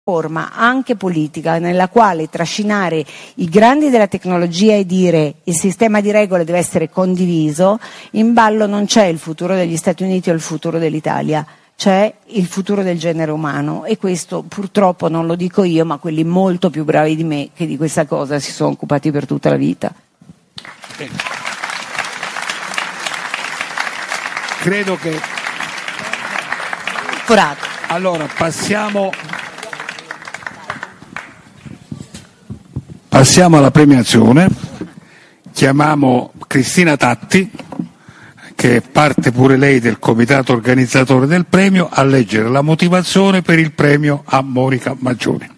forma anche politica nella quale trascinare i grandi della tecnologia e dire il sistema di regole deve essere condiviso, in ballo non c'è il futuro degli Stati Uniti o il futuro dell'Italia, c'è il futuro del genere umano, e questo purtroppo non lo dico io, ma quelli molto più bravi di me che di questa cosa si sono occupati per tutta la vita. Credo che... Allora, passiamo alla premiazione. Chiamiamo Cristina Tatti, che è parte pure lei del comitato organizzatore del premio, a leggere la motivazione per il premio a Monica Maggioni.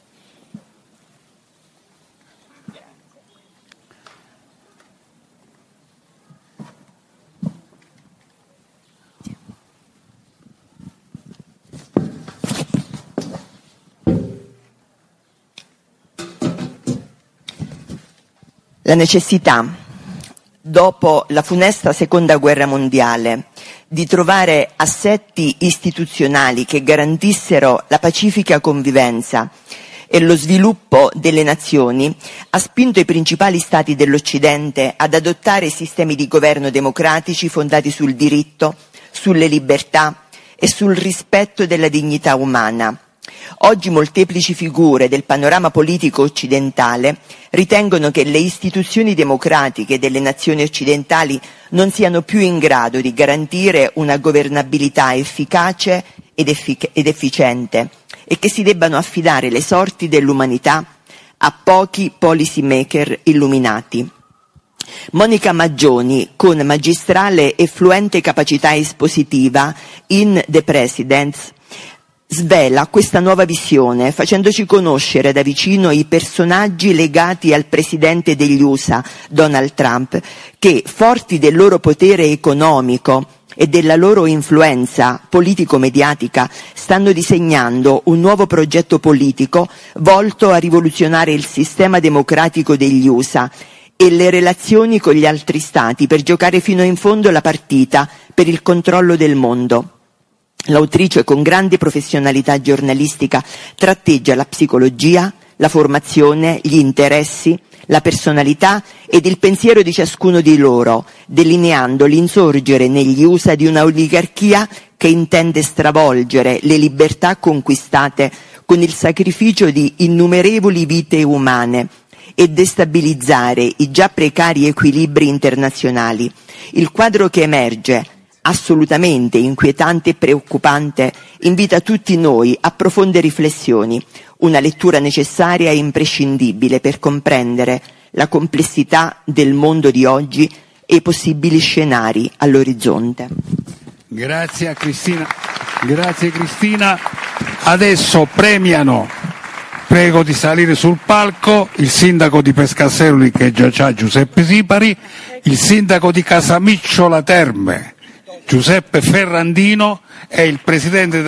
La necessità, dopo la funesta seconda guerra mondiale, di trovare assetti istituzionali che garantissero la pacifica convivenza e lo sviluppo delle nazioni, ha spinto i principali stati dell'Occidente ad adottare sistemi di governo democratici fondati sul diritto, sulle libertà e sul rispetto della dignità umana. Oggi molteplici figure del panorama politico occidentale ritengono che le istituzioni democratiche delle nazioni occidentali non siano più in grado di garantire una governabilità efficace ed efficiente e che si debbano affidare le sorti dell'umanità a pochi policy maker illuminati. Monica Maggioni, con magistrale e fluente capacità espositiva in The Presidents, svela questa nuova visione, facendoci conoscere da vicino i personaggi legati al presidente degli USA, Donald Trump, che, forti del loro potere economico e della loro influenza politico-mediatica, stanno disegnando un nuovo progetto politico volto a rivoluzionare il sistema democratico degli USA e le relazioni con gli altri stati per giocare fino in fondo la partita per il controllo del mondo. L'autrice, con grande professionalità giornalistica, tratteggia la psicologia, la formazione, gli interessi, la personalità ed il pensiero di ciascuno di loro, delineando l'insorgere negli USA di una oligarchia che intende stravolgere le libertà conquistate con il sacrificio di innumerevoli vite umane e destabilizzare i già precari equilibri internazionali. Il quadro che emerge, assolutamente inquietante e preoccupante, invita tutti noi a profonde riflessioni, una lettura necessaria e imprescindibile per comprendere la complessità del mondo di oggi e i possibili scenari all'orizzonte. Grazie a Cristina. Grazie Cristina. Adesso premiano, prego di salire sul palco, il sindaco di Pescasseroli, che già c'ha, Giuseppe Sipari, il sindaco di Casamicciola Terme, Giuseppe Ferrandino, e il presidente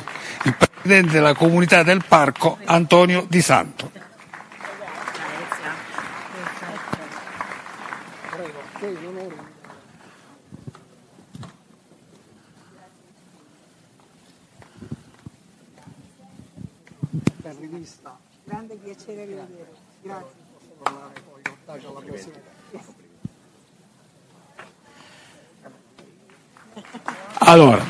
della comunità del parco, Antonio Di Santo. Grande piacere rivedere. Grazie. Allora,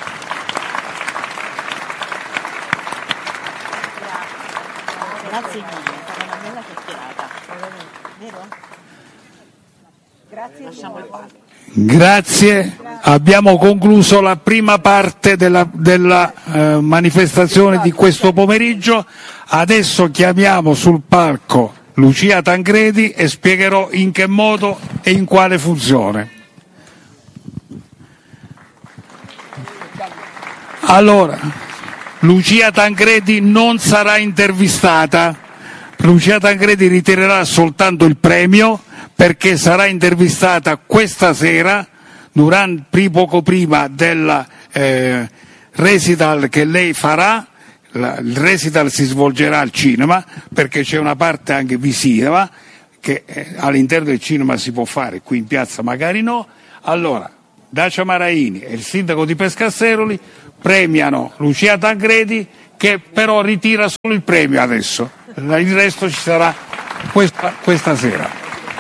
grazie mille, è stata una bella chiacchierata, vero? Grazie. Lasciamo il palco. grazie. Abbiamo concluso la prima parte della manifestazione di questo pomeriggio. Adesso chiamiamo sul palco Lucia Tancredi e spiegherò in che modo e in quale funzione. Allora, Lucia Tancredi non sarà intervistata. Lucia Tancredi ritirerà soltanto il premio, perché sarà intervistata questa sera, poco prima del recital che lei farà. Il recital si svolgerà al cinema, perché c'è una parte anche visiva che all'interno del cinema si può fare, qui in piazza magari no. Allora, Dacia Maraini e il sindaco di Pescasseroli premiano Lucia Tancredi, che però ritira solo il premio adesso, il resto ci sarà questa sera.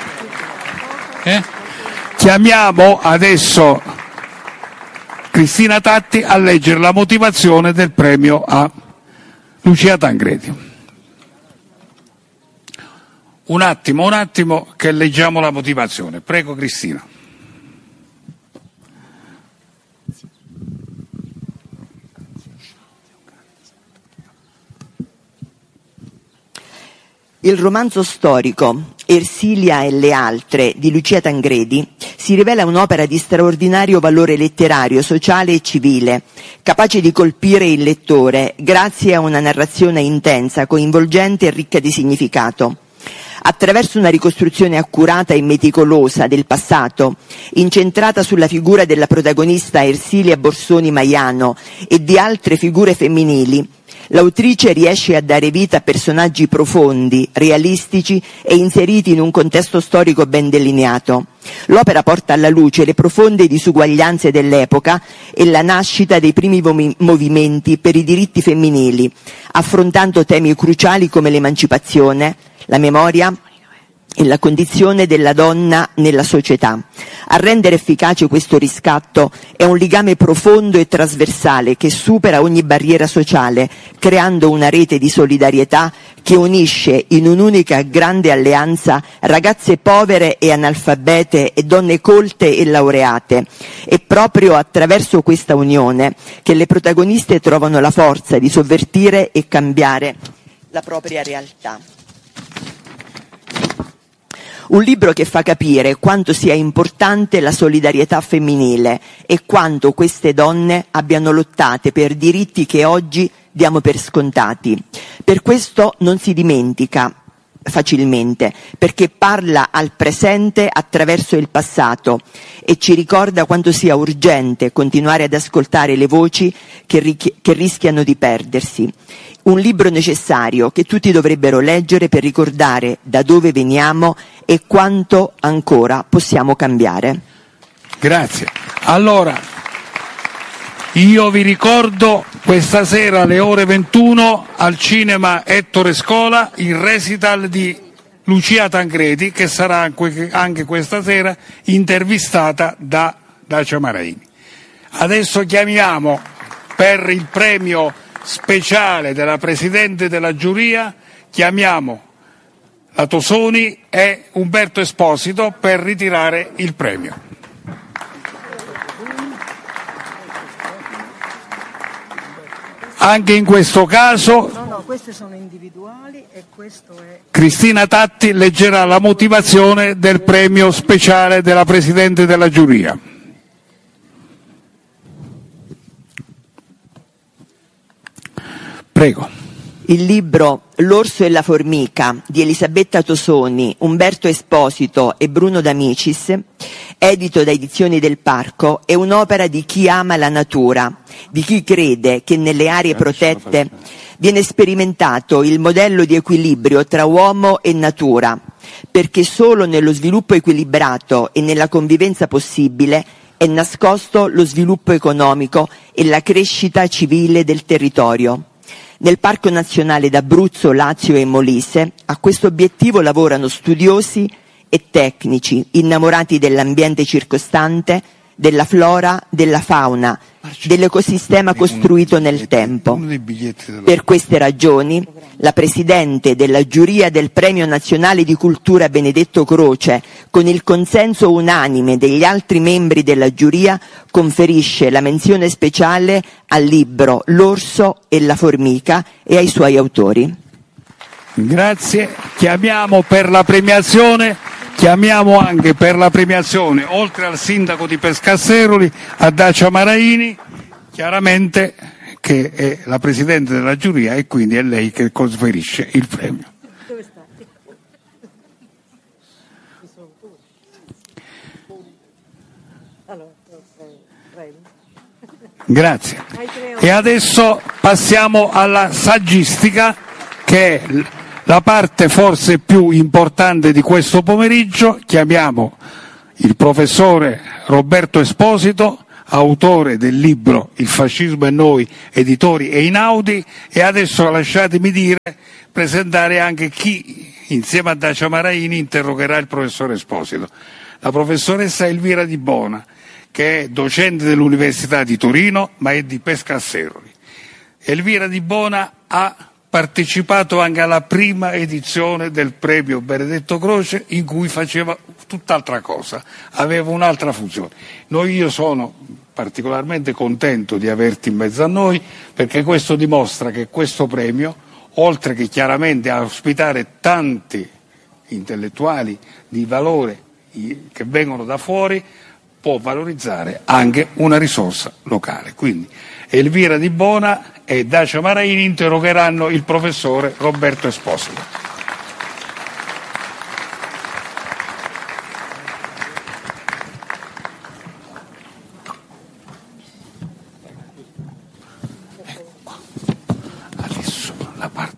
Chiamiamo adesso Cristina Tatti a leggere la motivazione del premio a Lucia Tangredi. Un attimo che leggiamo la motivazione. Prego Cristina. Il romanzo storico Ersilia e le altre di Lucia Tangredi si rivela un'opera di straordinario valore letterario, sociale e civile, capace di colpire il lettore grazie a una narrazione intensa, coinvolgente e ricca di significato. Attraverso una ricostruzione accurata e meticolosa del passato, incentrata sulla figura della protagonista Ersilia Borsoni Maiano e di altre figure femminili, l'autrice riesce a dare vita a personaggi profondi, realistici e inseriti in un contesto storico ben delineato. L'opera porta alla luce le profonde disuguaglianze dell'epoca e la nascita dei primi movimenti per i diritti femminili, affrontando temi cruciali come l'emancipazione, la memoria e la condizione della donna nella società. A rendere efficace questo riscatto è un legame profondo e trasversale che supera ogni barriera sociale, creando una rete di solidarietà che unisce in un'unica grande alleanza ragazze povere e analfabete e donne colte e laureate. È proprio attraverso questa unione che le protagoniste trovano la forza di sovvertire e cambiare la propria realtà. Un libro che fa capire quanto sia importante la solidarietà femminile e quanto queste donne abbiano lottate per diritti che oggi diamo per scontati. Per questo non si dimentica facilmente, perché parla al presente attraverso il passato e ci ricorda quanto sia urgente continuare ad ascoltare le voci che rischiano di perdersi. Un libro necessario che tutti dovrebbero leggere per ricordare da dove veniamo e quanto ancora possiamo cambiare. Grazie. Allora, io vi ricordo questa sera alle ore 21 al cinema Ettore Scola il recital di Lucia Tangredi, che sarà anche questa sera intervistata da Dacia Maraini. Adesso chiamiamo per il premio speciale della Presidente della giuria, chiamiamo la Tosoni e Umberto Esposito per ritirare il premio. Anche in questo caso No, queste sono individuali e questo è... Cristina Tatti leggerà la motivazione del premio speciale della Presidente della giuria. Prego. Il libro L'orso e la formica di Elisabetta Tosoni, Umberto Esposito e Bruno D'Amicis, edito da Edizioni del Parco, è un'opera di chi ama la natura, di chi crede che nelle aree protette viene sperimentato il modello di equilibrio tra uomo e natura, perché solo nello sviluppo equilibrato e nella convivenza possibile è nascosto lo sviluppo economico e la crescita civile del territorio. Nel Parco Nazionale d'Abruzzo, Lazio e Molise a questo obiettivo lavorano studiosi e tecnici innamorati dell'ambiente circostante, della flora, della fauna, dell'ecosistema costruito nel tempo. Per queste ragioni, la Presidente della giuria del Premio Nazionale di Cultura Benedetto Croce, con il consenso unanime degli altri membri della giuria, conferisce la menzione speciale al libro L'orso e la formica e ai suoi autori. Grazie. Chiamiamo anche per la premiazione, oltre al sindaco di Pescasseroli, a Dacia Maraini, chiaramente che è la Presidente della giuria e quindi è lei che conferisce il premio. Dove sta? Allora, prego. Grazie. E adesso passiamo alla saggistica, che è la parte forse più importante di questo pomeriggio. Chiamiamo il professore Roberto Esposito autore del libro Il fascismo e noi, editori Einaudi, e adesso lasciatemi dire, presentare anche chi insieme a Dacia Maraini interrogherà il professore Esposito. La professoressa Elvira Di Bona, che è docente dell'Università di Torino, ma è di Pescasseroli. Elvira Di Bona ha partecipato anche alla prima edizione del premio Benedetto Croce, in cui faceva tutt'altra cosa, aveva un'altra funzione. Io sono particolarmente contento di averti in mezzo a noi, perché questo dimostra che questo premio, oltre che chiaramente a ospitare tanti intellettuali di valore che vengono da fuori, può valorizzare anche una risorsa locale. Quindi Elvira Di Bona e Dacia Maraini interrogheranno il professore Roberto Esposito. Adesso la parte.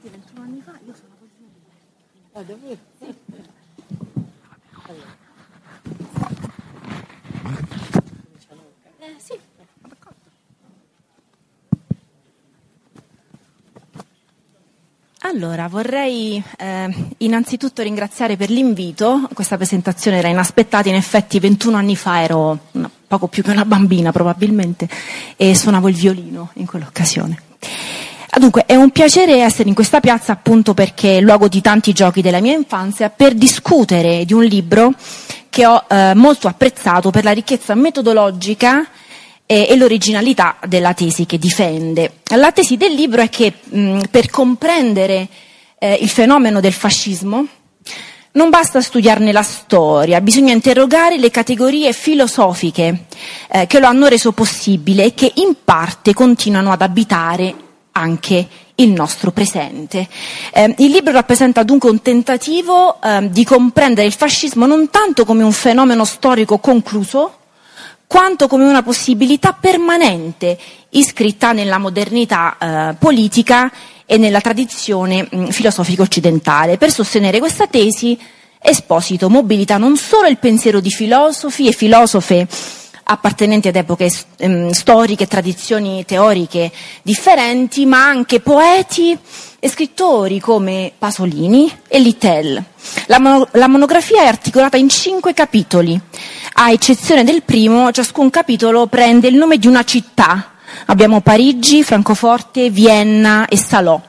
Allora, vorrei innanzitutto ringraziare per l'invito. Questa presentazione era inaspettata, in effetti 21 anni fa ero poco più che una bambina probabilmente e suonavo il violino in quell'occasione. Dunque, è un piacere essere in questa piazza appunto perché è luogo di tanti giochi della mia infanzia, per discutere di un libro che ho molto apprezzato per la ricchezza metodologica e l'originalità della tesi che difende. La tesi del libro è che per comprendere il fenomeno del fascismo non basta studiarne la storia, bisogna interrogare le categorie filosofiche che lo hanno reso possibile e che in parte continuano ad abitare anche il nostro presente. Il libro rappresenta dunque un tentativo di comprendere il fascismo non tanto come un fenomeno storico concluso, quanto come una possibilità permanente iscritta nella modernità politica e nella tradizione filosofica occidentale. Per sostenere questa tesi, Esposito mobilita non solo il pensiero di filosofi e filosofe appartenenti ad epoche storiche e tradizioni teoriche differenti, ma anche poeti e scrittori come Pasolini e Littell. La monografia è articolata in 5 capitoli. A eccezione del primo, ciascun capitolo prende il nome di una città. Abbiamo Parigi, Francoforte, Vienna e Salò.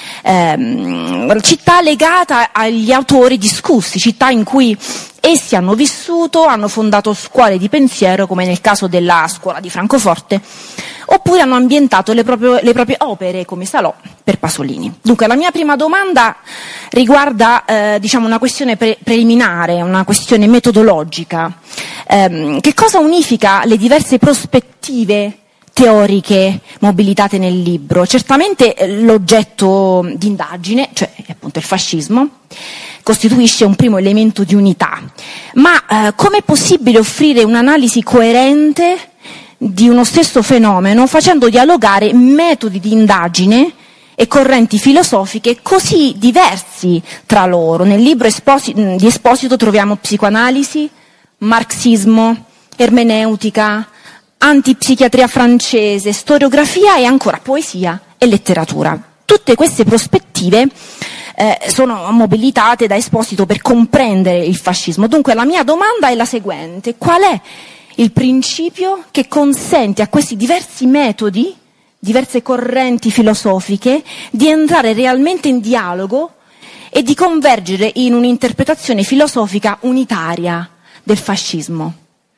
Città legata agli autori discussi, città in cui essi hanno vissuto, hanno fondato scuole di pensiero, come nel caso della scuola di Francoforte, oppure hanno ambientato le proprie opere, come Salò, per Pasolini. Dunque, la mia prima domanda riguarda una questione preliminare, una questione metodologica. Che cosa unifica le diverse prospettive teoriche mobilitate nel libro? Certamente l'oggetto di indagine, cioè appunto il fascismo, costituisce un primo elemento di unità, ma com'è possibile offrire un'analisi coerente di uno stesso fenomeno facendo dialogare metodi di indagine e correnti filosofiche così diversi tra loro? Nel libro di Esposito troviamo psicoanalisi, marxismo, ermeneutica, antipsichiatria francese, storiografia e ancora poesia e letteratura. Tutte queste prospettive sono mobilitate da Esposito per comprendere il fascismo. Dunque la mia domanda è la seguente: qual è il principio che consente a questi diversi metodi, diverse correnti filosofiche, di entrare realmente in dialogo e di convergere in un'interpretazione filosofica unitaria del fascismo?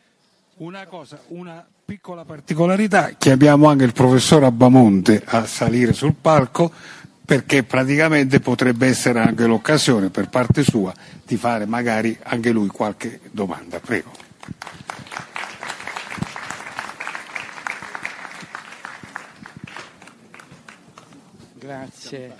Una piccola particolarità: chiamiamo anche il professor Abamonte a salire sul palco, perché praticamente potrebbe essere anche l'occasione per parte sua di fare magari anche lui qualche domanda. Prego. Grazie.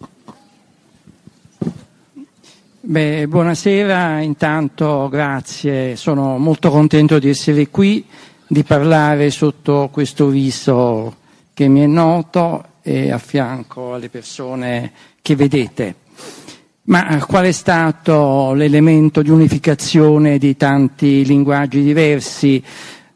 Buonasera, intanto grazie, sono molto contento di essere qui, di parlare sotto questo viso che mi è noto e a fianco alle persone che vedete. Ma qual è stato l'elemento di unificazione di tanti linguaggi diversi?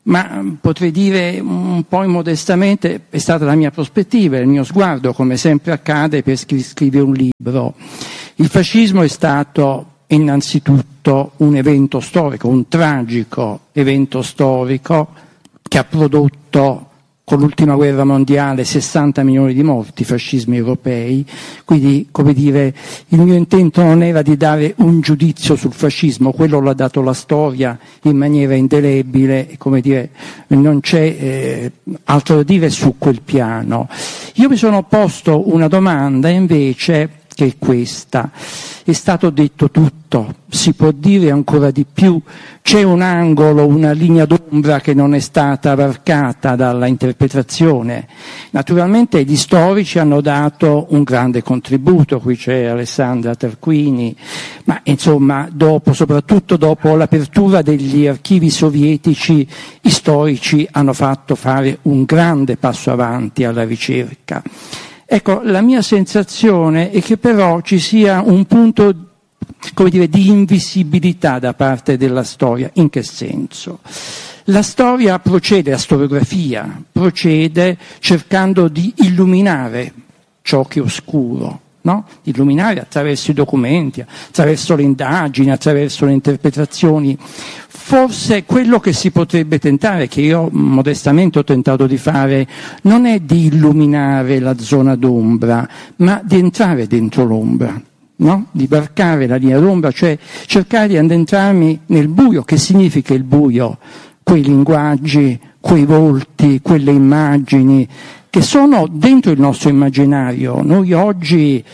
ma potrei dire un po' immodestamente è stata la mia prospettiva, il mio sguardo, come sempre accade per chi scrive un libro. Il fascismo è stato innanzitutto un evento storico, un tragico evento storico che ha prodotto con l'ultima guerra mondiale 60 milioni di morti, fascismi europei, quindi, come dire, il mio intento non era di dare un giudizio sul fascismo, quello l'ha dato la storia in maniera indelebile, come dire, non c'è altro da dire su quel piano. Io mi sono posto una domanda invece che è questa. È stato detto tutto, si può dire ancora di più, c'è un angolo, una linea d'ombra che non è stata varcata dalla interpretazione. Naturalmente gli storici hanno dato un grande contributo, qui c'è Alessandra Tarquini, ma insomma soprattutto dopo l'apertura degli archivi sovietici, i storici hanno fatto fare un grande passo avanti alla ricerca. Ecco, la mia sensazione è che però ci sia un punto, come dire, di invisibilità da parte della storia. In che senso? La storia procede, la storiografia procede cercando di illuminare ciò che è oscuro, no? Illuminare attraverso i documenti, attraverso le indagini, attraverso le interpretazioni. Forse quello che si potrebbe tentare, che io modestamente ho tentato di fare, non è di illuminare la zona d'ombra, ma di entrare dentro l'ombra, no? Di varcare la linea d'ombra, cioè cercare di addentrarmi nel buio. Che significa il buio? Quei linguaggi, quei volti, quelle immagini che sono dentro il nostro immaginario. Noi oggi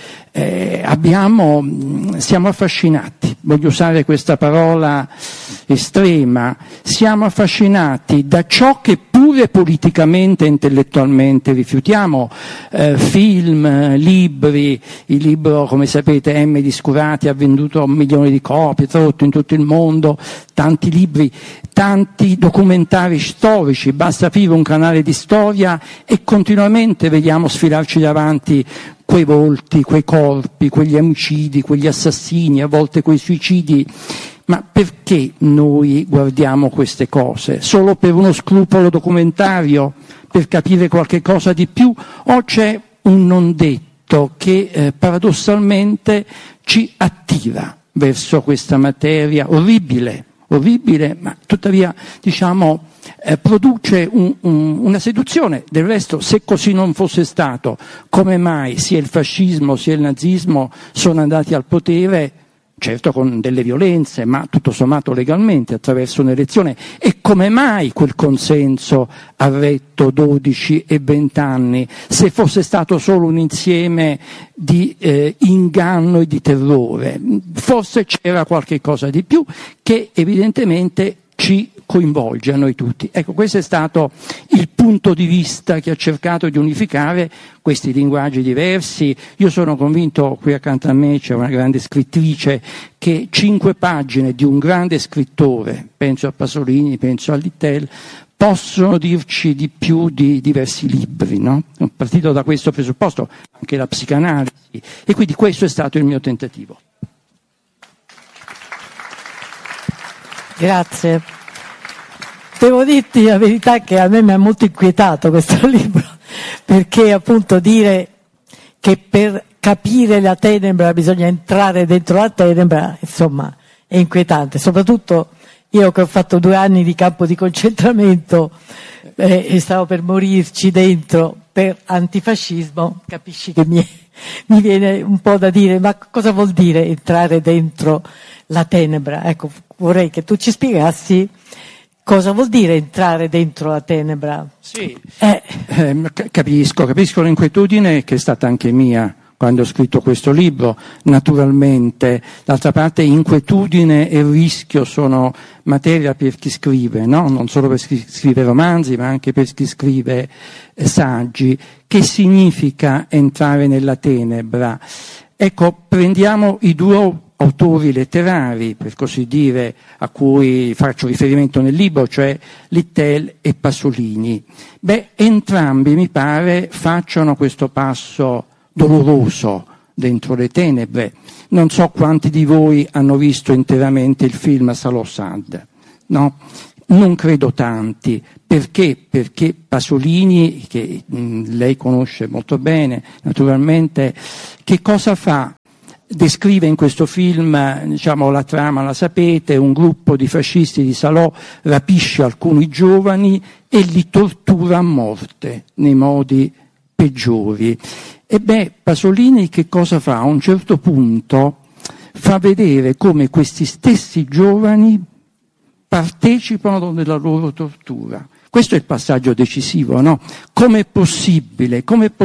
siamo affascinati, voglio usare questa parola estrema, siamo affascinati da ciò che pure politicamente e intellettualmente rifiutiamo, film, libri, il libro, come sapete, M. di Scurati ha venduto 1 milione di copie, tradotto in tutto il mondo, tanti libri, tanti documentari storici, basta aprire un canale di storia e continuamente vediamo sfilarci davanti quei volti, quei corpi, quegli omicidi, quegli assassini, a volte quei suicidi. Ma perché noi guardiamo queste cose? Solo per uno scrupolo documentario? Per capire qualche cosa di più? O c'è un non detto che paradossalmente ci attira verso questa materia orribile, ma tuttavia, diciamo, produce una seduzione. Del resto, se così non fosse stato, come mai sia il fascismo sia il nazismo sono andati al potere, certo con delle violenze, ma tutto sommato legalmente, attraverso un'elezione, e come mai quel consenso ha retto 12 e 20 anni, se fosse stato solo un insieme di inganno e di terrore? Forse c'era qualche cosa di più che evidentemente ci coinvolge a noi tutti. Ecco, questo è stato il punto di vista che ha cercato di unificare questi linguaggi diversi. Io sono convinto, qui accanto a me c'è una grande scrittrice, che 5 pagine di un grande scrittore, penso a Pasolini, penso a Littel, possono dirci di più di diversi libri, no? Ho partito da questo presupposto, anche la psicanalisi, e quindi questo è stato il mio tentativo. Grazie. Devo dirti la verità che a me mi ha molto inquietato questo libro, perché appunto dire che per capire la tenebra bisogna entrare dentro la tenebra, insomma, è inquietante. Soprattutto io che ho fatto 2 anni di campo di concentramento e stavo per morirci dentro per antifascismo, capisci che mi viene un po' da dire, ma cosa vuol dire entrare dentro la tenebra? Ecco, vorrei che tu ci spiegassi cosa vuol dire entrare dentro la tenebra. Sì, capisco l'inquietudine che è stata anche mia quando ho scritto questo libro, naturalmente. D'altra parte inquietudine e rischio sono materia per chi scrive, no? Non solo per chi scrive romanzi, ma anche per chi scrive saggi. Che significa entrare nella tenebra? Ecco, prendiamo i 2 autori letterari, per così dire, a cui faccio riferimento nel libro, cioè Littel e Pasolini. Entrambi, mi pare, facciano questo passo doloroso dentro le tenebre. Non so quanti di voi hanno visto interamente il film Salò Sad, no? non credo tanti. Perché? Perché Pasolini, che lei conosce molto bene, naturalmente, che cosa fa? Descrive in questo film, diciamo, la trama la sapete: un gruppo di fascisti di Salò rapisce alcuni giovani e li tortura a morte nei modi peggiori. Pasolini che cosa fa? A un certo punto fa vedere come questi stessi giovani partecipano della loro tortura. Questo è il passaggio decisivo, no? Com'è possibile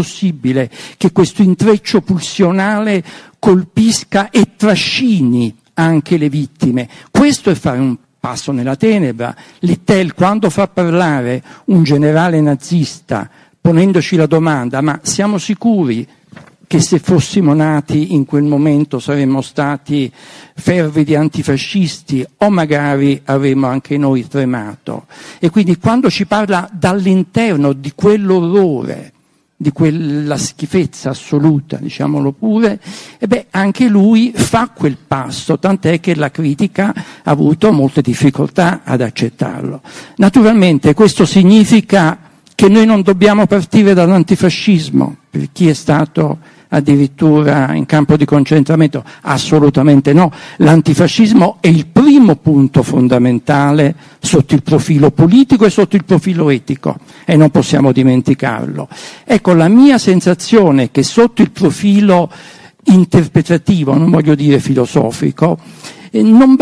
che questo intreccio pulsionale colpisca e trascini anche le vittime? Questo è fare un passo nella tenebra. Littel, quando fa parlare un generale nazista, ponendoci la domanda: ma siamo sicuri che se fossimo nati in quel momento saremmo stati fervidi antifascisti, o magari avremmo anche noi tremato? E quindi quando ci parla dall'interno di quell'orrore, di quella schifezza assoluta, diciamolo pure, anche lui fa quel passo, tant'è che la critica ha avuto molte difficoltà ad accettarlo. Naturalmente questo significa che noi non dobbiamo partire dall'antifascismo, per chi è stato addirittura in campo di concentramento. Assolutamente no. L'antifascismo è il primo punto fondamentale sotto il profilo politico e sotto il profilo etico, e non possiamo dimenticarlo. Ecco, la mia sensazione è che sotto il profilo interpretativo, non voglio dire filosofico, non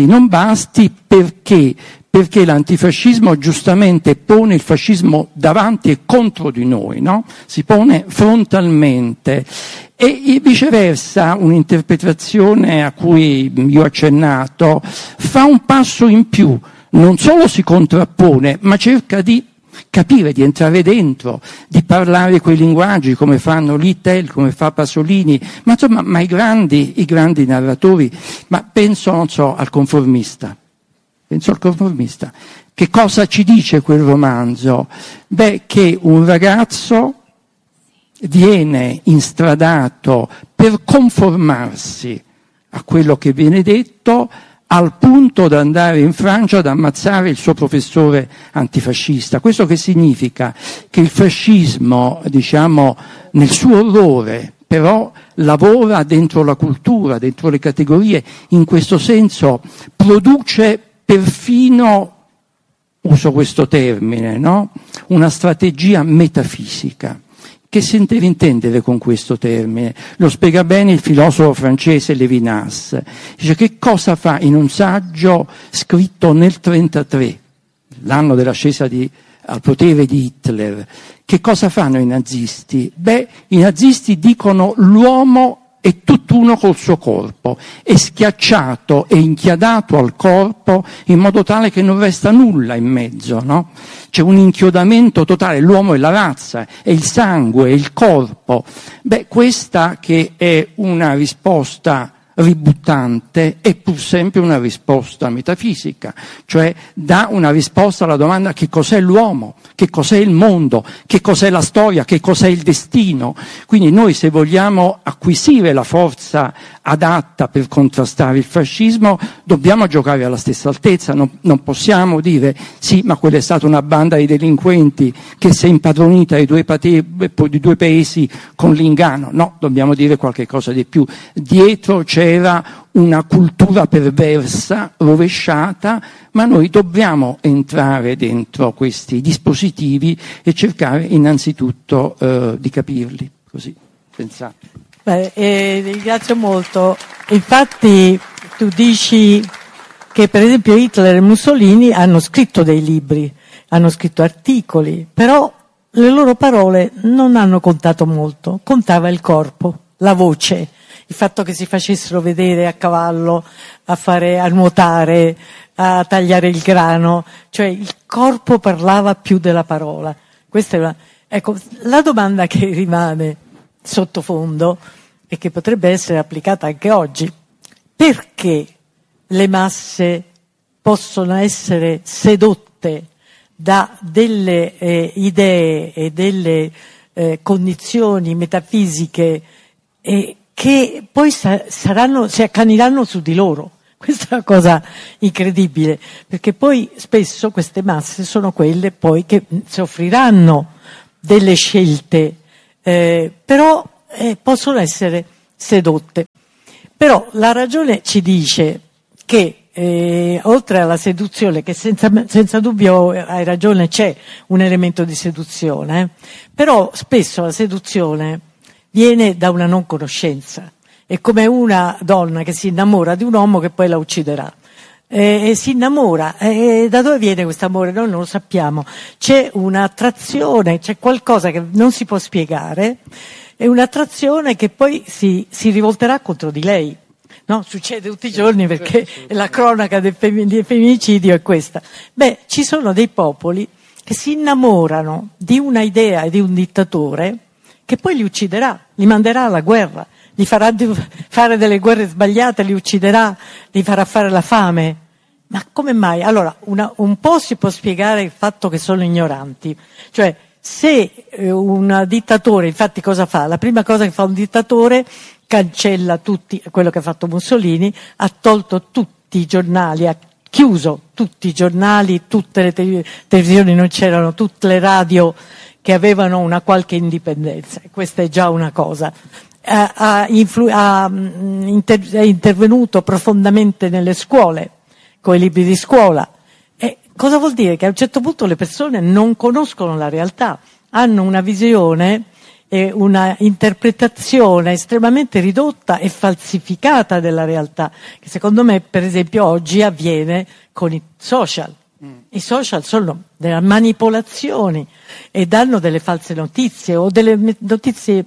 basti perché l'antifascismo giustamente pone il fascismo davanti e contro di noi, no? Si pone frontalmente, e viceversa un'interpretazione a cui io ho accennato fa un passo in più, non solo si contrappone, ma cerca di capire, di entrare dentro, di parlare quei linguaggi come fanno Littel, come fa Pasolini, ma insomma, i grandi narratori, ma penso, non so, al conformista. Che cosa ci dice quel romanzo? Che un ragazzo viene instradato per conformarsi a quello che viene detto, al punto da andare in Francia ad ammazzare il suo professore antifascista. Questo che significa? Che il fascismo, diciamo, nel suo orrore, però lavora dentro la cultura, dentro le categorie, in questo senso produce perfino, uso questo termine, no? Una strategia metafisica. Che si deve intendere con questo termine? Lo spiega bene il filosofo francese Lévinas. Dice: che cosa fa in un saggio scritto nel 1933, l'anno dell'ascesa al potere di Hitler? Che cosa fanno i nazisti? I nazisti dicono: l'uomo è tutt'uno col suo corpo, è schiacciato e inchiadato al corpo in modo tale che non resta nulla in mezzo, no? C'è un inchiodamento totale, l'uomo è la razza, è il sangue, è il corpo. Questa che è una risposta ributtante è pur sempre una risposta metafisica, cioè dà una risposta alla domanda: che cos'è l'uomo, che cos'è il mondo, che cos'è la storia, che cos'è il destino. Quindi noi, se vogliamo acquisire la forza adatta per contrastare il fascismo, dobbiamo giocare alla stessa altezza, non possiamo dire: sì, ma quella è stata una banda di delinquenti che si è impadronita di due paesi con l'inganno. No, dobbiamo dire qualche cosa di più. Dietro c'era una cultura perversa, rovesciata, ma noi dobbiamo entrare dentro questi dispositivi e cercare innanzitutto di capirli. Così, pensate. Ringrazio molto. Infatti tu dici che per esempio Hitler e Mussolini hanno scritto dei libri, hanno scritto articoli, però le loro parole non hanno contato molto, contava il corpo, la voce, il fatto che si facessero vedere a cavallo, a nuotare, a tagliare il grano, cioè il corpo parlava più della parola. Questa è la domanda che rimane sottofondo e che potrebbe essere applicata anche oggi: perché le masse possono essere sedotte da delle idee e delle condizioni metafisiche che poi si accaniranno su di loro, Questa è una cosa incredibile, perché poi spesso queste masse sono quelle poi che soffriranno delle scelte, però possono essere sedotte. Però la ragione ci dice che oltre alla seduzione, che senza dubbio hai ragione, c'è un elemento di seduzione, però spesso la seduzione viene da una non conoscenza. È come una donna che si innamora di un uomo che poi la ucciderà. E si innamora. Da dove viene questo amore? Noi non lo sappiamo. C'è un'attrazione, c'è qualcosa che non si può spiegare, è un'attrazione che poi si rivolterà contro di lei. No, succede tutti i giorni perché la cronaca del femminicidio è questa. Beh, ci sono dei popoli che si innamorano di una idea e di un dittatore che poi li ucciderà, li manderà alla guerra, gli farà fare delle guerre sbagliate, li ucciderà, li farà fare la fame. Ma come mai? Allora, un po' si può spiegare il fatto che sono ignoranti. Cioè, se un dittatore, infatti cosa fa? La prima cosa che fa un dittatore, cancella tutti, quello che ha fatto Mussolini, ha tolto tutti i giornali, ha chiuso tutti i giornali, tutte le televisioni non c'erano, tutte le radio che avevano una qualche indipendenza. Questa è già una cosa. È intervenuto profondamente nelle scuole, con i libri di scuola. E cosa vuol dire? Che a un certo punto le persone non conoscono la realtà, hanno una visione e una interpretazione estremamente ridotta e falsificata della realtà, che secondo me, per esempio, oggi avviene con i social. I social sono delle manipolazioni e danno delle false notizie o delle notizie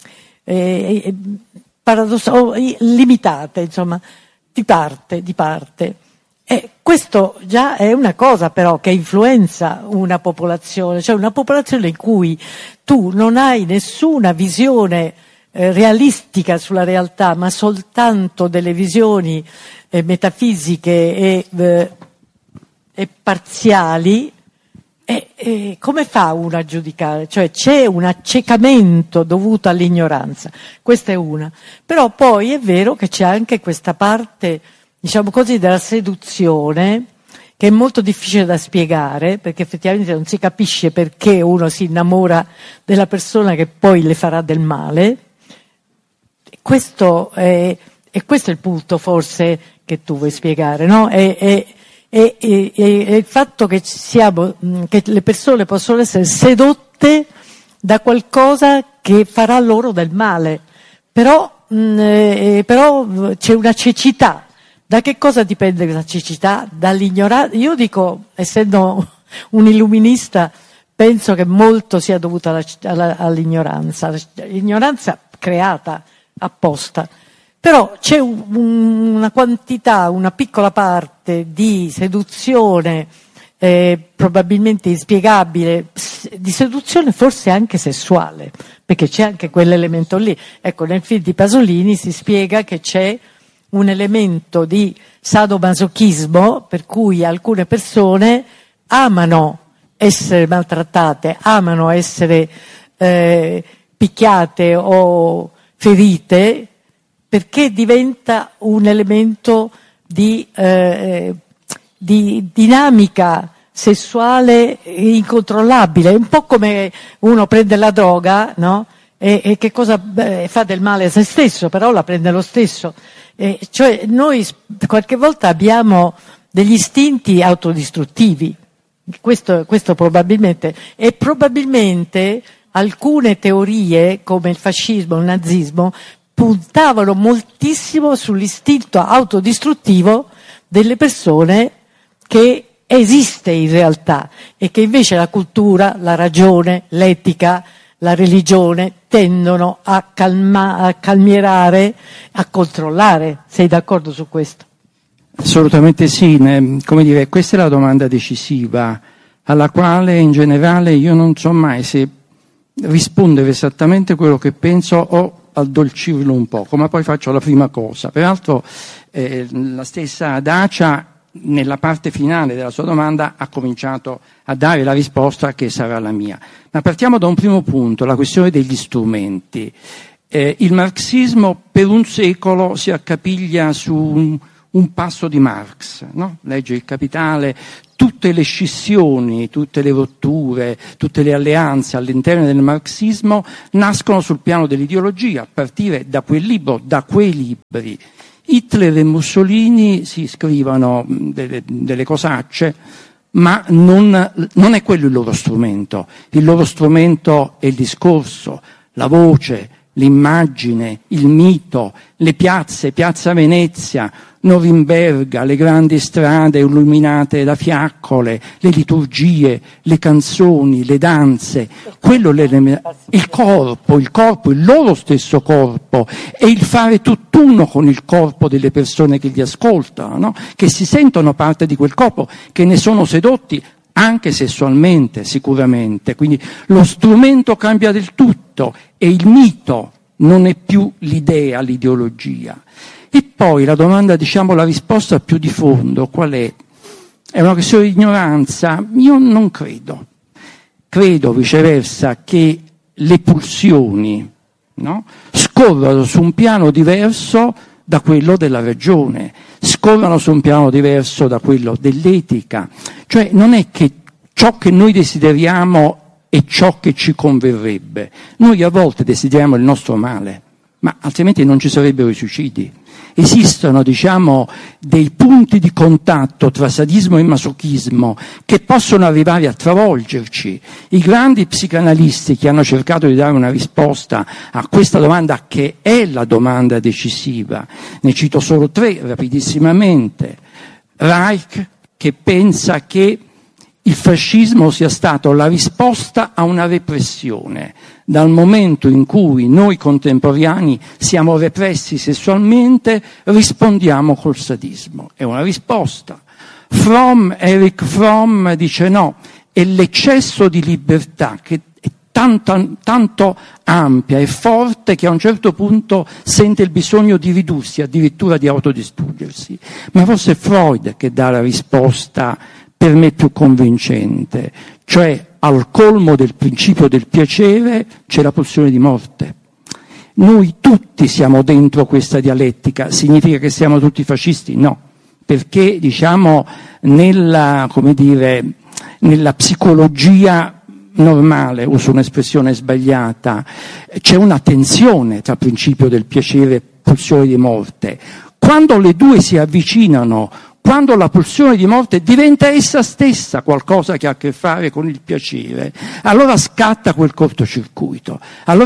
limitate, insomma, di parte. E questo già è una cosa però che influenza una popolazione, cioè una popolazione in cui tu non hai nessuna visione realistica sulla realtà, ma soltanto delle visioni metafisiche e parziali. E come fa uno a giudicare? Cioè c'è un accecamento dovuto all'ignoranza, questa è una. Però poi è vero che c'è anche questa parte, diciamo così, della seduzione, che è molto difficile da spiegare, perché effettivamente non si capisce perché uno si innamora della persona che poi le farà del male. E questo è il punto forse che tu vuoi spiegare, no? E il fatto che che le persone possono essere sedotte da qualcosa che farà loro del male, però c'è una cecità. Da che cosa dipende questa cecità? Dall'ignoranza. Io dico, essendo un illuminista, penso che molto sia dovuto all'ignoranza, l'ignoranza creata apposta. Però c'è una quantità, una piccola parte di seduzione, probabilmente inspiegabile, di seduzione forse anche sessuale, perché c'è anche quell'elemento lì. Ecco, nel film di Pasolini si spiega che c'è un elemento di sadomasochismo, per cui alcune persone amano essere maltrattate, amano essere picchiate o ferite, perché diventa un elemento di dinamica sessuale incontrollabile. È un po' come uno prende la droga, no? E che cosa fa del male a se stesso, però la prende lo stesso. Cioè noi qualche volta abbiamo degli istinti autodistruttivi, questo probabilmente, e probabilmente alcune teorie come il fascismo, il nazismo, puntavano moltissimo sull'istinto autodistruttivo delle persone che esiste in realtà e che invece la cultura, la ragione, l'etica, la religione tendono a calmierare, a controllare. Sei d'accordo su questo? Assolutamente sì, come dire, questa è la domanda decisiva alla quale in generale io non so mai se rispondere esattamente quello che penso o addolcirlo un poco, ma poi faccio la prima cosa. Peraltro la stessa Dacia nella parte finale della sua domanda ha cominciato a dare la risposta che sarà la mia. Ma partiamo da un primo punto, la questione degli strumenti. Il marxismo per un secolo si accapiglia su un passo di Marx, no? Legge Il Capitale, tutte le scissioni, tutte le rotture, tutte le alleanze all'interno del marxismo nascono sul piano dell'ideologia, a partire da quel libro, da quei libri. Hitler e Mussolini si scrivono delle cosacce, ma non è quello il loro strumento. Il loro strumento è il discorso, la voce, l'immagine, il mito, le piazze, Piazza Venezia, Norimberga, le grandi strade illuminate da fiaccole, le liturgie, le canzoni, le danze, quello il corpo, il loro stesso corpo, e il fare tutt'uno con il corpo delle persone che li ascoltano, no? Che si sentono parte di quel corpo, che ne sono sedotti anche sessualmente, sicuramente. Quindi lo strumento cambia del tutto e il mito non è più l'idea, l'ideologia. E poi la domanda, la risposta più di fondo, qual è? È una questione di ignoranza? Io non credo. Credo, viceversa, che le pulsioni, no? Scorrono su un piano diverso da quello della ragione, scorrono su un piano diverso da quello dell'etica. Cioè non è che ciò che noi desideriamo è ciò che ci converrebbe. Noi a volte desideriamo il nostro male, ma altrimenti non ci sarebbero i suicidi. Esistono, dei punti di contatto tra sadismo e masochismo che possono arrivare a travolgerci. I grandi psicanalisti che hanno cercato di dare una risposta a questa domanda, che è la domanda decisiva, ne cito solo 3 rapidissimamente. Reich, che pensa che il fascismo sia stato la risposta a una repressione. Dal momento in cui noi contemporanei siamo repressi sessualmente, rispondiamo col sadismo. È una risposta. Erich Fromm dice no, è l'eccesso di libertà che è tanto ampia e forte che a un certo punto sente il bisogno di ridursi, addirittura di autodistruggersi. Ma forse è Freud che dà la risposta per me più convincente, cioè al colmo del principio del piacere c'è la pulsione di morte. Noi tutti siamo dentro questa dialettica. Significa che siamo tutti fascisti? No, perché nella psicologia normale, uso un'espressione sbagliata, c'è una tensione tra principio del piacere e pulsione di morte. Quando le due si avvicinano, quando la pulsione di morte diventa essa stessa qualcosa che ha a che fare con il piacere, allora scatta quel cortocircuito.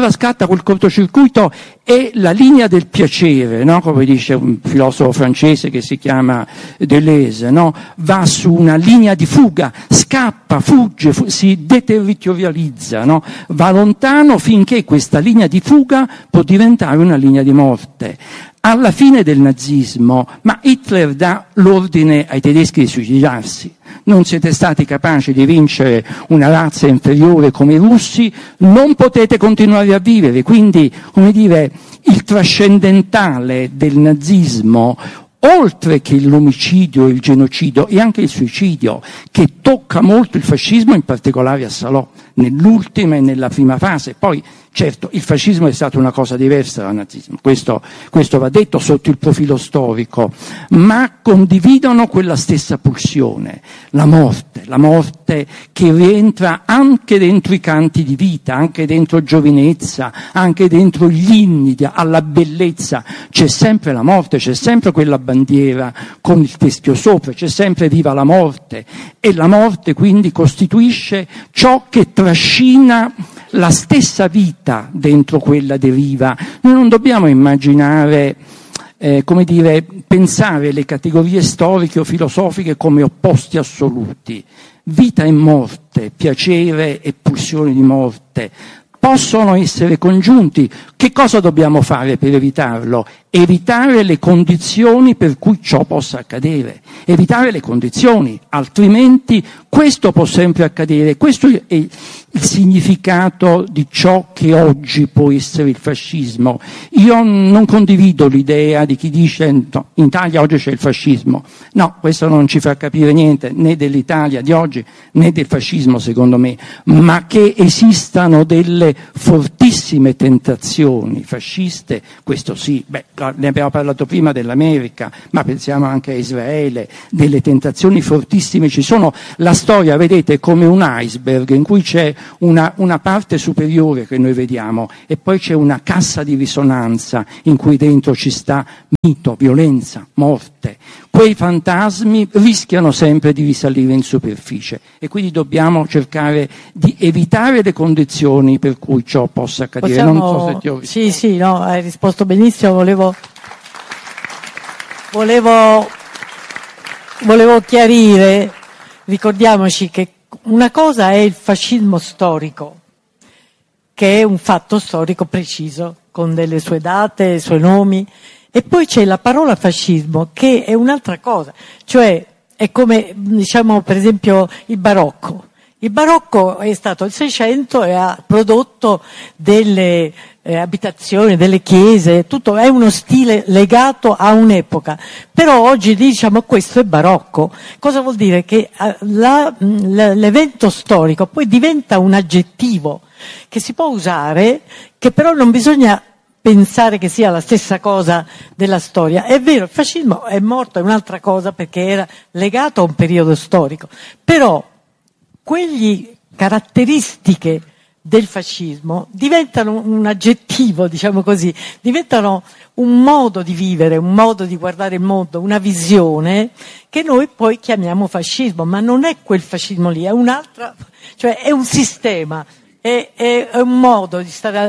E la linea del piacere, no? Come dice un filosofo francese che si chiama Deleuze, no? Va su una linea di fuga, scappa, fugge, si deterritorializza, no? Va lontano finché questa linea di fuga può diventare una linea di morte. Alla fine del nazismo, ma Hitler dà l'ordine ai tedeschi di suicidarsi. Non siete stati capaci di vincere una razza inferiore come i russi, non potete continuare a vivere. Quindi, il trascendentale del nazismo, oltre che l'omicidio, il genocidio e anche il suicidio, che tocca molto il fascismo, in particolare a Salò, nell'ultima e nella prima fase. Poi, certo, il fascismo è stata una cosa diversa dal nazismo, questo va detto sotto il profilo storico, ma condividono quella stessa pulsione, la morte che rientra anche dentro i canti di vita, anche dentro giovinezza, anche dentro gli inni alla bellezza. C'è sempre la morte, c'è sempre quella bandiera con il teschio sopra, c'è sempre viva la morte, e la morte quindi costituisce ciò che trascina la stessa vita dentro quella deriva. Noi non dobbiamo immaginare, pensare le categorie storiche o filosofiche come opposti assoluti. Vita e morte, piacere e pulsione di morte possono essere congiunti. Che cosa dobbiamo fare per evitarlo? Evitare le condizioni per cui ciò possa accadere. Evitare le condizioni, altrimenti questo può sempre accadere. Questo è il significato di ciò che oggi può essere il fascismo. Io non condivido l'idea di chi dice no, in Italia oggi c'è il fascismo. No, questo non ci fa capire niente né dell'Italia di oggi né del fascismo, secondo me, ma che esistano delle fortissime tentazioni fasciste, questo sì. Ne abbiamo parlato prima dell'America, ma pensiamo anche a Israele, delle tentazioni fortissime ci sono. La storia, vedete, è come un iceberg in cui c'è una parte superiore che noi vediamo e poi c'è una cassa di risonanza in cui dentro ci sta mito, violenza, morte. Quei fantasmi rischiano sempre di risalire in superficie e quindi dobbiamo cercare di evitare le condizioni per cui ciò possa accadere. Non so se ti ho risposto. Sì, no, hai risposto benissimo. Volevo chiarire, ricordiamoci che una cosa è il fascismo storico, che è un fatto storico preciso, con delle sue date, i suoi nomi, e poi c'è la parola fascismo, che è un'altra cosa, cioè è come, diciamo, per esempio il barocco. Il barocco è stato il Seicento e ha prodotto delle abitazioni, delle chiese, tutto è uno stile legato a un'epoca. Però oggi diciamo questo è barocco. Cosa vuol dire? Che l'evento storico poi diventa un aggettivo che si può usare, che però non bisogna pensare che sia la stessa cosa della storia. È vero, il fascismo è morto, è un'altra cosa perché era legato a un periodo storico. Però quegli caratteristiche del fascismo diventano un aggettivo, diciamo così, diventano un modo di vivere, un modo di guardare il mondo, una visione che noi poi chiamiamo fascismo, ma non è quel fascismo lì, è un'altra, cioè è un sistema, è un modo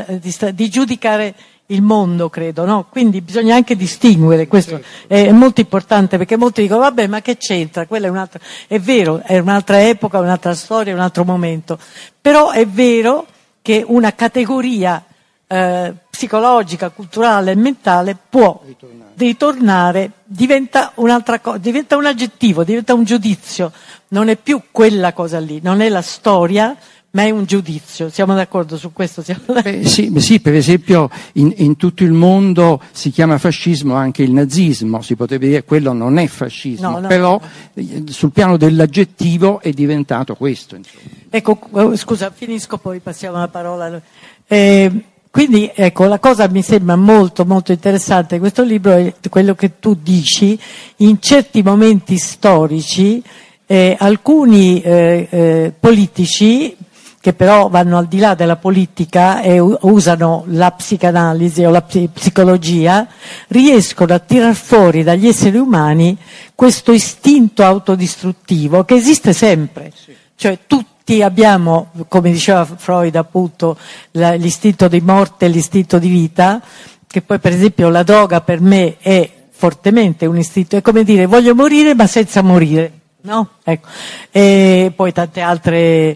di giudicare il mondo, credo, no? Quindi bisogna anche distinguere, questo è molto importante, perché molti dicono vabbè, ma che c'entra? Quella è un'altra, è vero, è un'altra epoca, un'altra storia, un altro momento, però è vero che una categoria psicologica, culturale e mentale può ritornare, diventa un'altra cosa, diventa un aggettivo, diventa un giudizio, non è più quella cosa lì, non è la storia, ma è un giudizio. Siamo d'accordo su questo? Sì, per esempio in tutto il mondo si chiama fascismo anche il nazismo, si potrebbe dire quello non è fascismo, però sul piano dell'aggettivo è diventato questo. Insomma. Ecco, scusa, finisco poi passiamo la parola. Quindi ecco, la cosa mi sembra molto molto interessante di questo libro è quello che tu dici, in certi momenti storici alcuni politici che però vanno al di là della politica e usano la psicanalisi o la psicologia, riescono a tirar fuori dagli esseri umani questo istinto autodistruttivo che esiste sempre. Cioè tutti abbiamo, come diceva Freud appunto, l'istinto di morte e l'istinto di vita, che poi per esempio la droga per me è fortemente un istinto, è come dire voglio morire ma senza morire, no? Ecco. E poi tante altre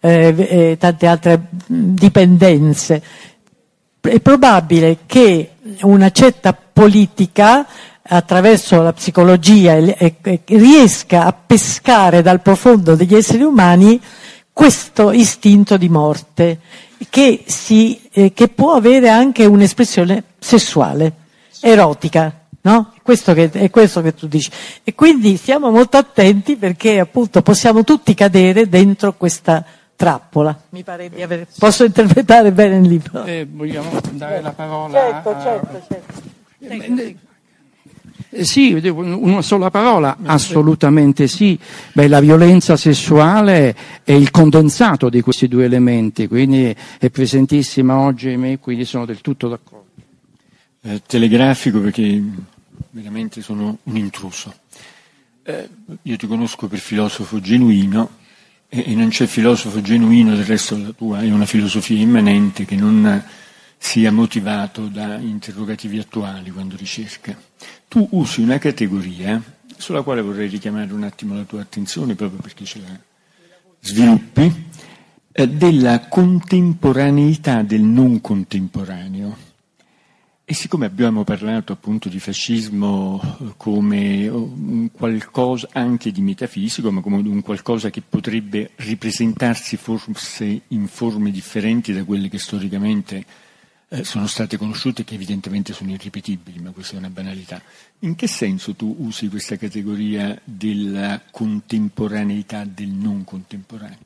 dipendenze. È probabile che una certa politica attraverso la psicologia riesca a pescare dal profondo degli esseri umani questo istinto di morte che può avere anche un'espressione sessuale, erotica. No? È questo che tu dici. E quindi stiamo molto attenti perché appunto possiamo tutti cadere dentro questa trappola. Mi pare di posso interpretare bene il libro. Vogliamo dare la parola? Certo. Sì, una sola parola, assolutamente sì. La violenza sessuale è il condensato di questi due elementi, quindi è presentissima oggi in me, quindi sono del tutto d'accordo. Telegrafico perché veramente sono un intruso. Io ti conosco per filosofo genuino e non c'è filosofo genuino, del resto la tua è una filosofia immanente che non sia motivato da interrogativi attuali quando ricerca. Tu usi una categoria sulla quale vorrei richiamare un attimo la tua attenzione proprio perché ce la sviluppi, della contemporaneità del non contemporaneo. E siccome abbiamo parlato appunto di fascismo come un qualcosa anche di metafisico, ma come un qualcosa che potrebbe ripresentarsi forse in forme differenti da quelle che storicamente sono state conosciute e che evidentemente sono irripetibili, ma questa è una banalità. In che senso tu usi questa categoria della contemporaneità del non contemporaneo?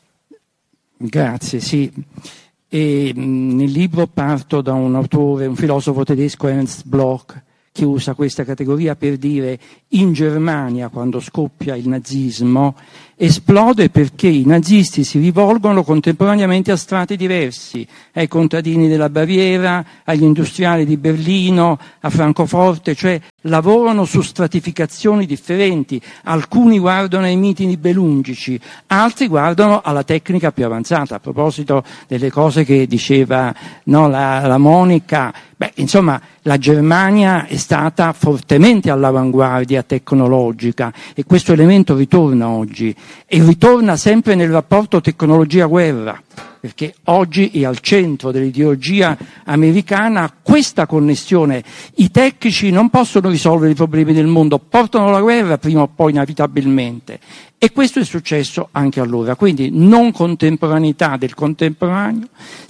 Grazie, sì. E nel libro parto da un autore, un filosofo tedesco, Ernst Bloch, che usa questa categoria per dire: in Germania, quando scoppia il nazismo, esplode perché i nazisti si rivolgono contemporaneamente a strati diversi, ai contadini della Baviera, agli industriali di Berlino, a Francoforte, cioè lavorano su stratificazioni differenti. Alcuni guardano ai miti nibelungici, altri guardano alla tecnica più avanzata. A proposito delle cose che diceva la Monica, insomma, la Germania è stata fortemente all'avanguardia tecnologica e questo elemento ritorna oggi e ritorna sempre nel rapporto tecnologia-guerra, perché oggi è al centro dell'ideologia americana questa connessione. I tecnici non possono risolvere i problemi del mondo, portano alla guerra prima o poi inevitabilmente. E questo è successo anche allora. Quindi non contemporaneità del contemporaneo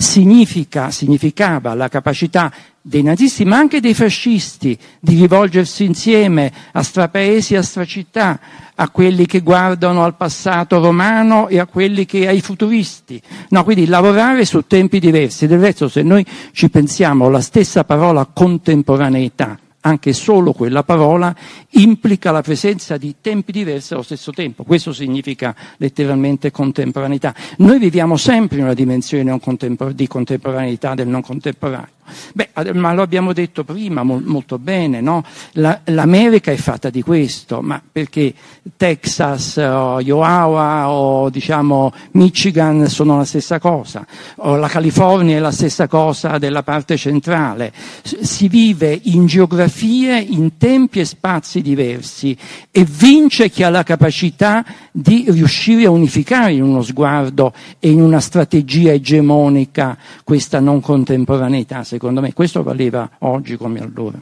significava la capacità dei nazisti, ma anche dei fascisti, di rivolgersi insieme a strapaesi e a stracittà, a quelli che guardano al passato romano e a quelli che ai futuristi. No, quindi lavorare su tempi diversi. Del resto, se noi ci pensiamo, la stessa parola contemporaneità, anche solo quella parola, implica la presenza di tempi diversi allo stesso tempo. Questo significa letteralmente contemporaneità. Noi viviamo sempre in una dimensione di contemporaneità del non contemporaneo. Ma lo abbiamo detto prima molto bene, no? L'America è fatta di questo, ma perché Texas, Iowa o diciamo Michigan sono la stessa cosa, o la California è la stessa cosa della parte centrale. Si vive in geografie, in tempi e spazi diversi e vince chi ha la capacità di riuscire a unificare in uno sguardo e in una strategia egemonica questa non contemporaneità. Secondo me questo valeva oggi come allora.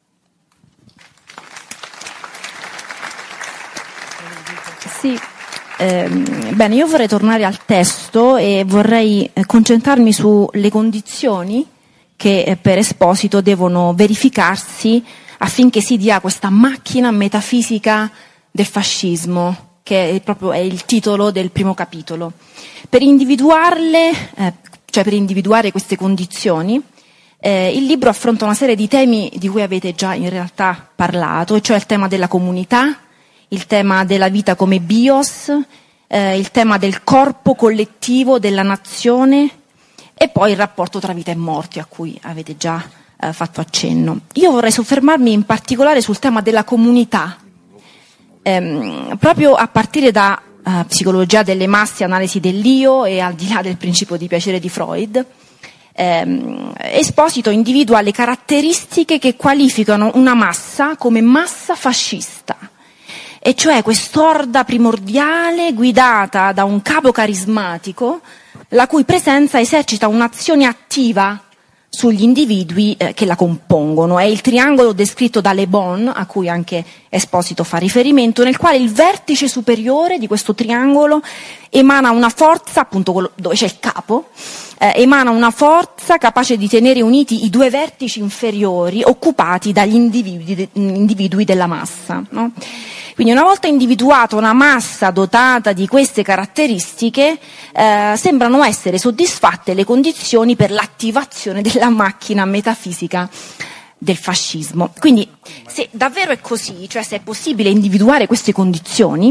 Sì, bene, io vorrei tornare al testo e vorrei concentrarmi sulle condizioni che per Esposito devono verificarsi affinché si dia questa macchina metafisica del fascismo, che è proprio è il titolo del primo capitolo. Per individuarle, cioè per individuare queste condizioni, il libro affronta una serie di temi di cui avete già in realtà parlato, e cioè il tema della comunità, il tema della vita come bios, il tema del corpo collettivo, della nazione, e poi il rapporto tra vita e morte, a cui avete già fatto accenno. Io vorrei soffermarmi in particolare sul tema della comunità, proprio a partire da psicologia delle masse, analisi dell'io e al di là del principio di piacere di Freud. Esposito individua le caratteristiche che qualificano una massa come massa fascista, e cioè quest'orda primordiale guidata da un capo carismatico la cui presenza esercita un'azione attiva sugli individui che la compongono. È il triangolo descritto da Le Bon, a cui anche Esposito fa riferimento, nel quale il vertice superiore di questo triangolo emana una forza, appunto dove c'è il capo, emana una forza capace di tenere uniti i due vertici inferiori occupati dagli individui della massa, no? Quindi una volta individuata una massa dotata di queste caratteristiche, sembrano essere soddisfatte le condizioni per l'attivazione della macchina metafisica del fascismo. Quindi se davvero è così, cioè se è possibile individuare queste condizioni,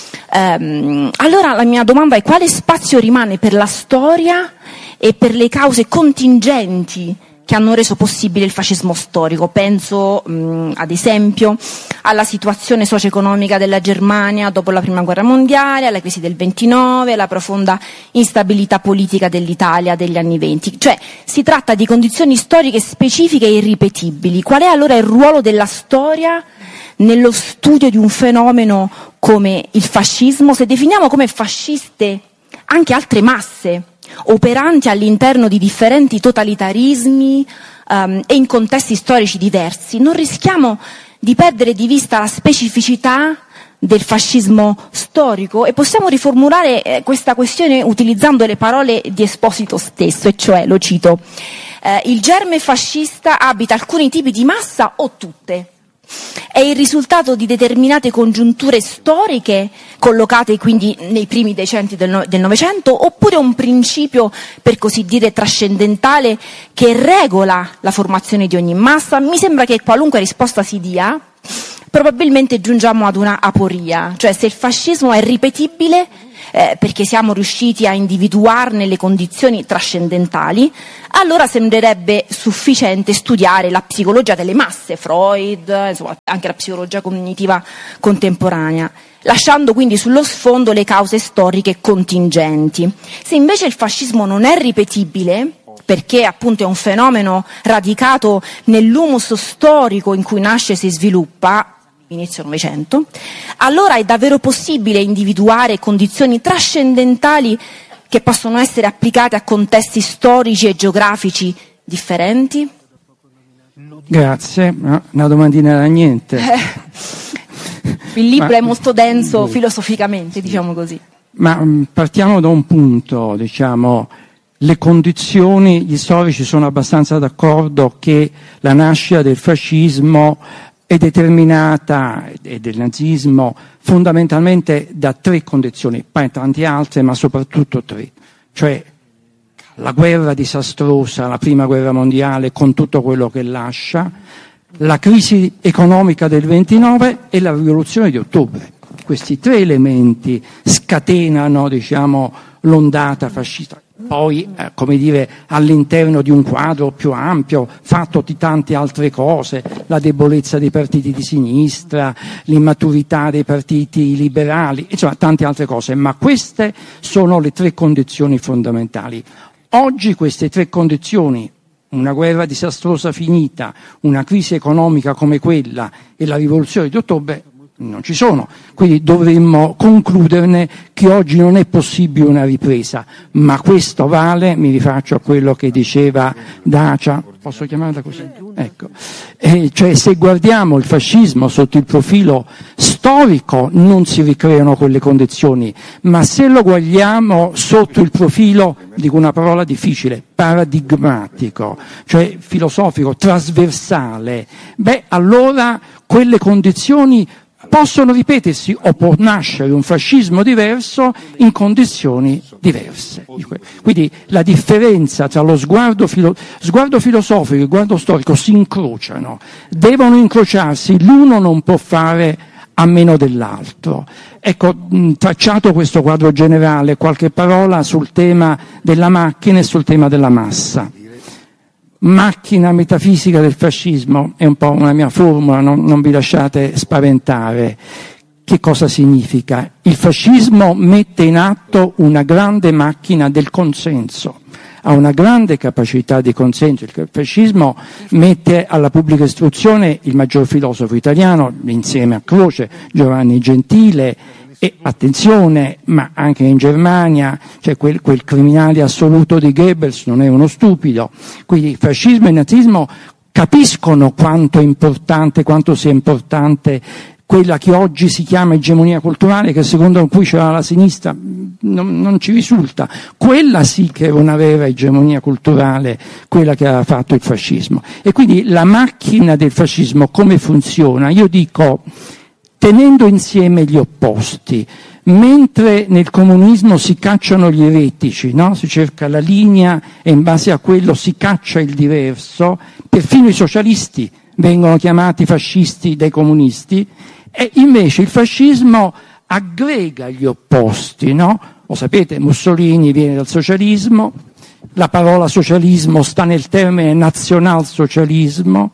allora la mia domanda è: quale spazio rimane per la storia e per le cause contingenti che hanno reso possibile il fascismo storico? Penso ad esempio alla situazione socio-economica della Germania dopo la Prima Guerra Mondiale, alla crisi del 29, alla profonda instabilità politica dell'Italia degli anni 20. Cioè si tratta di condizioni storiche specifiche e irripetibili. Qual è allora il ruolo della storia nello studio di un fenomeno come il fascismo, se definiamo come fasciste anche altre masse operanti all'interno di differenti totalitarismi, e in contesti storici diversi, non rischiamo di perdere di vista la specificità del fascismo storico? E possiamo riformulare questa questione utilizzando le parole di Esposito stesso, e cioè, lo cito, il germe fascista abita alcuni tipi di massa o tutte? È il risultato di determinate congiunture storiche collocate quindi nei primi decenni del Novecento, oppure un principio, per così dire, trascendentale che regola la formazione di ogni massa? Mi sembra che qualunque risposta si dia, probabilmente giungiamo ad una aporia, cioè se il fascismo è ripetibile perché siamo riusciti a individuarne le condizioni trascendentali, allora sembrerebbe sufficiente studiare la psicologia delle masse, Freud, insomma, anche la psicologia cognitiva contemporanea, lasciando quindi sullo sfondo le cause storiche contingenti. Se invece il fascismo non è ripetibile, perché appunto è un fenomeno radicato nell'humus storico in cui nasce e si sviluppa, inizio Novecento, allora è davvero possibile individuare condizioni trascendentali che possono essere applicate a contesti storici e geografici differenti? Grazie, una domandina da niente. Il libro è molto denso filosoficamente, diciamo così. Ma partiamo da un punto, diciamo, le condizioni, gli storici sono abbastanza d'accordo che la nascita del fascismo è determinata, e del nazismo, fondamentalmente da tre condizioni, poi tanti altre, ma soprattutto tre. Cioè la guerra disastrosa, la prima guerra mondiale, con tutto quello che lascia, la crisi economica del 29 e la rivoluzione di ottobre. Questi tre elementi scatenano, diciamo, l'ondata fascista. Poi, come dire, all'interno di un quadro più ampio, fatto di tante altre cose, la debolezza dei partiti di sinistra, l'immaturità dei partiti liberali, insomma, tante altre cose. Ma queste sono le tre condizioni fondamentali. Oggi queste tre condizioni, una guerra disastrosa finita, una crisi economica come quella e la rivoluzione di ottobre, non ci sono, quindi dovremmo concluderne che oggi non è possibile una ripresa, ma questo vale, mi rifaccio a quello che diceva Dacia, posso chiamarla così? Ecco. Cioè se guardiamo il fascismo sotto il profilo storico non si ricreano quelle condizioni, ma se lo guardiamo sotto il profilo, dico una parola difficile, paradigmatico, cioè filosofico, trasversale, allora quelle condizioni possono ripetersi o può nascere un fascismo diverso in condizioni diverse. Quindi la differenza tra lo sguardo filosofico e il sguardo storico si incrociano, devono incrociarsi, l'uno non può fare a meno dell'altro. Ecco, tracciato questo quadro generale, qualche parola sul tema della macchina e sul tema della massa. Macchina metafisica del fascismo è un po' una mia formula, non vi lasciate spaventare. Che cosa significa? Il fascismo mette in atto una grande macchina del consenso, ha una grande capacità di consenso. Il fascismo mette alla pubblica istruzione il maggior filosofo italiano, insieme a Croce, Giovanni Gentile, e attenzione, ma anche in Germania c'è quel criminale assoluto di Goebbels, non è uno stupido. Quindi fascismo e nazismo capiscono quanto sia importante quella che oggi si chiama egemonia culturale, che secondo cui c'era la sinistra, non ci risulta. Quella sì che era una vera egemonia culturale, quella che aveva fatto il fascismo. E quindi la macchina del fascismo come funziona? Io dico, tenendo insieme gli opposti, mentre nel comunismo si cacciano gli eretici, no? Si cerca la linea e in base a quello si caccia il diverso, perfino i socialisti vengono chiamati fascisti dai comunisti, e invece il fascismo aggrega gli opposti, no? Lo sapete, Mussolini viene dal socialismo, la parola socialismo sta nel termine nazionalsocialismo.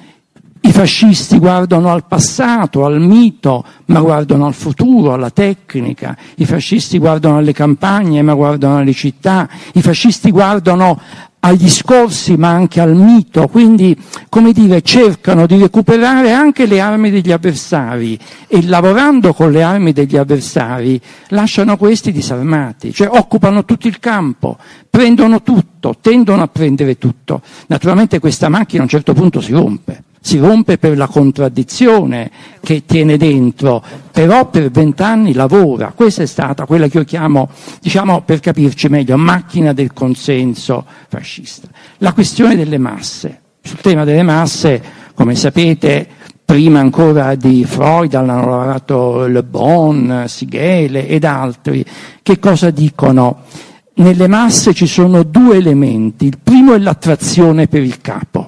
I fascisti guardano al passato, al mito, ma guardano al futuro, alla tecnica. I fascisti guardano alle campagne, ma guardano alle città. I fascisti guardano ai discorsi ma anche al mito, quindi come dire cercano di recuperare anche le armi degli avversari e lavorando con le armi degli avversari lasciano questi disarmati, cioè occupano tutto il campo, prendono tutto, tendono a prendere tutto. Naturalmente questa macchina a un certo punto si rompe per la contraddizione che tiene dentro, però per 20 anni lavora. Questa è stata quella che io chiamo, diciamo per capirci meglio, macchina del consenso fascista. La questione delle masse. Sul tema delle masse, come sapete, prima ancora di Freud hanno lavorato Le Bon, Sighele ed altri. Che cosa dicono? Nelle masse ci sono due elementi. Il primo è l'attrazione per il capo,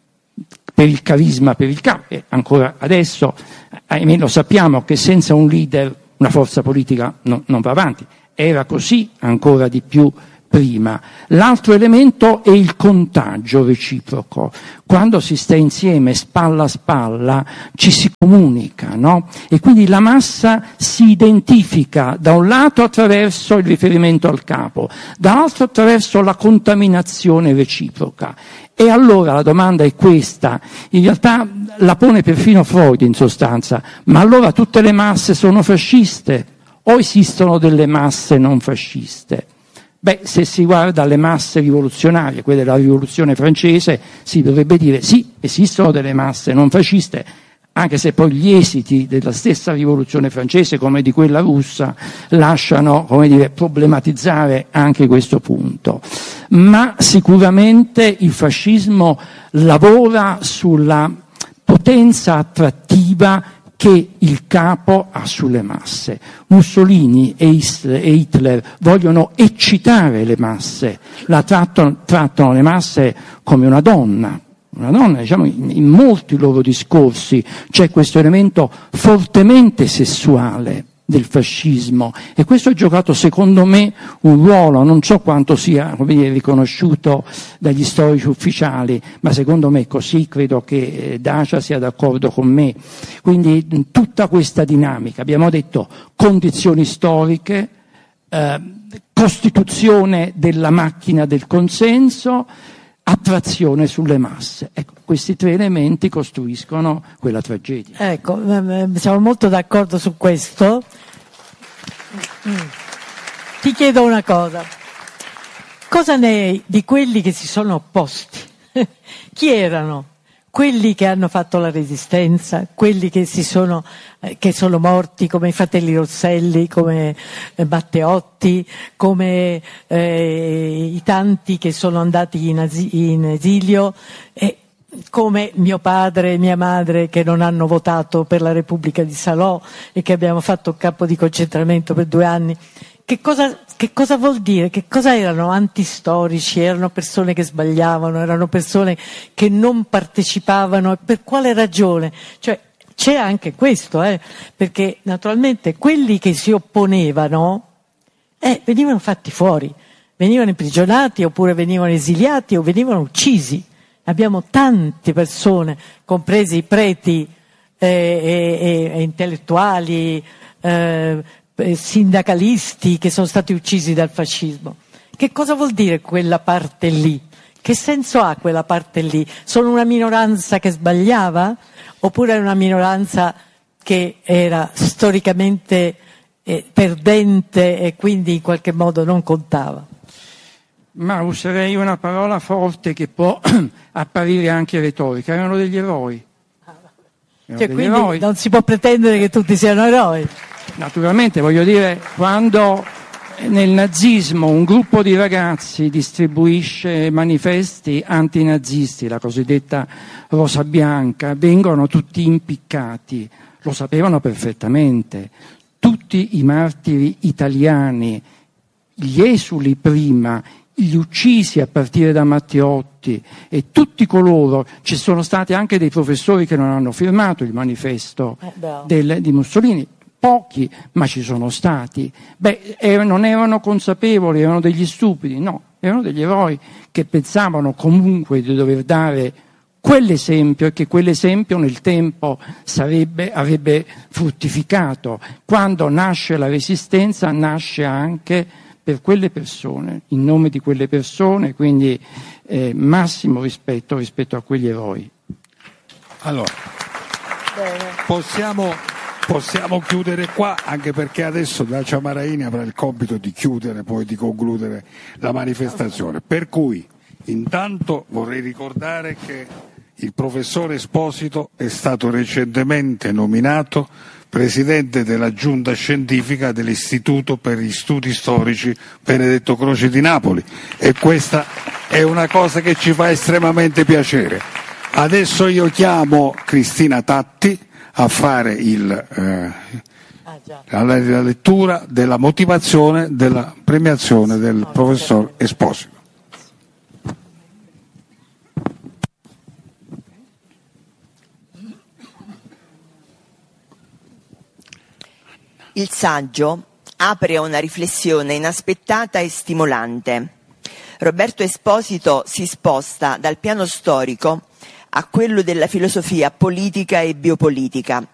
per il carisma, per il capo. E ancora adesso, ahimè, lo sappiamo che senza un leader una forza politica non va avanti. Era così ancora di più prima. L'altro elemento è il contagio reciproco. Quando si sta insieme spalla a spalla ci si comunica, no? E quindi la massa si identifica da un lato attraverso il riferimento al capo, dall'altro attraverso la contaminazione reciproca. E allora la domanda è questa, in realtà la pone perfino Freud in sostanza, ma allora tutte le masse sono fasciste o esistono delle masse non fasciste? Beh, se si guarda le masse rivoluzionarie, quelle della rivoluzione francese, si dovrebbe dire sì, esistono delle masse non fasciste, anche se poi gli esiti della stessa rivoluzione francese, come di quella russa, lasciano, come dire, problematizzare anche questo punto. Ma sicuramente il fascismo lavora sulla potenza attrattiva che il capo ha sulle masse. Mussolini e Hitler vogliono eccitare le masse, trattano le masse come una donna, diciamo, in molti loro discorsi c'è questo elemento fortemente sessuale del fascismo e questo ha giocato secondo me un ruolo, non so quanto sia, come dire, riconosciuto dagli storici ufficiali, ma secondo me è così, credo che Dacia sia d'accordo con me. Quindi tutta questa dinamica, abbiamo detto condizioni storiche, costituzione della macchina del consenso, attrazione sulle masse. Ecco, questi tre elementi costruiscono quella tragedia. Ecco, siamo molto d'accordo su questo. Ti chiedo una cosa. Cosa ne è di quelli che si sono opposti? Chi erano? Quelli che hanno fatto la resistenza, quelli che sono morti, come i fratelli Rosselli, come Matteotti, come i tanti che sono andati in esilio, come mio padre e mia madre che non hanno votato per la Repubblica di Salò e che abbiamo fatto un campo di concentramento per 2 anni. Che cosa vuol dire? Che cosa erano? Antistorici? Erano persone che sbagliavano? Erano persone che non partecipavano? E per quale ragione? Cioè, c'è anche questo, perché naturalmente quelli che si opponevano venivano fatti fuori, venivano imprigionati oppure venivano esiliati o venivano uccisi. Abbiamo tante persone, compresi i preti e intellettuali, sindacalisti che sono stati uccisi dal fascismo. Che cosa vuol dire quella parte lì? Che senso ha quella parte lì? Sono una minoranza che sbagliava? Oppure è una minoranza che era storicamente perdente e quindi in qualche modo non contava? Ma userei una parola forte che può apparire anche retorica. Erano degli eroi. Quindi eroi. Non si può pretendere che tutti siano eroi. Naturalmente, voglio dire, quando nel nazismo un gruppo di ragazzi distribuisce manifesti antinazisti, la cosiddetta Rosa Bianca, vengono tutti impiccati, lo sapevano perfettamente. Tutti i martiri italiani, gli esuli prima, gli uccisi a partire da Matteotti e tutti coloro, ci sono stati anche dei professori che non hanno firmato il manifesto di Mussolini, pochi, ma ci sono stati. Non erano consapevoli, erano degli stupidi, no, erano degli eroi che pensavano comunque di dover dare quell'esempio e che quell'esempio nel tempo avrebbe fruttificato. Quando nasce la resistenza nasce anche per quelle persone, in nome di quelle persone, quindi massimo rispetto a quegli eroi. Allora, possiamo chiudere qua, anche perché adesso Dacia Maraini avrà il compito di chiudere, poi di concludere la manifestazione. Per cui intanto vorrei ricordare che il professor Esposito è stato recentemente nominato presidente della giunta scientifica dell'Istituto per gli Studi Storici Benedetto Croce di Napoli, e questa è una cosa che ci fa estremamente piacere. Adesso io chiamo Cristina Tatti a fare la lettura della motivazione della premiazione del professor Esposito. Il saggio apre a una riflessione inaspettata e stimolante. Roberto Esposito si sposta dal piano storico a quello della filosofia politica e biopolitica,